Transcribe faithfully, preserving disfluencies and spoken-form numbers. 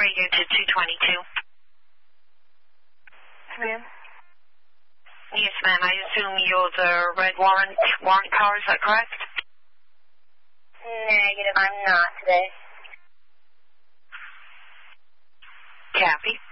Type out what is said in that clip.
radio to two twenty-two. Ma'am? Yes, ma'am. I assume you're the red warrant, warrant car, is that correct? Negative, I'm not today. Copy.